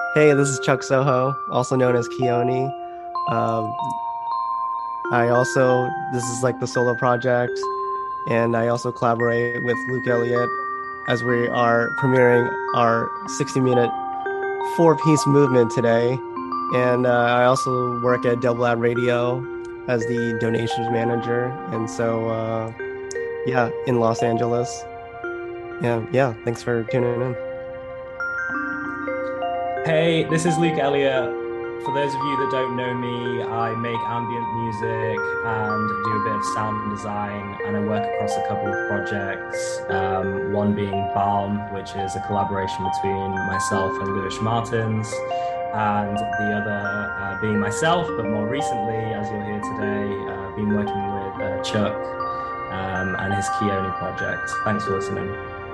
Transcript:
Hey, this is Chuck Soho, also known as Keone. Um, this is like the solo project, and I also collaborate with Luke Elliott as we are premiering our 60-minute four-piece movement today. And I also work at Double Ad Radio as the donations manager. Yeah, in Los Angeles. Yeah, thanks for tuning in. Hey, this is Luke Elliott. For those of you that don't know me, I make ambient music and do a bit of sound design, and I work across a couple of projects. One being Balm, which is a collaboration between myself and Lewis Martins, and the other being myself, but more recently, as you'll hear today, been working with Chuck and his Keone project. Thanks for listening.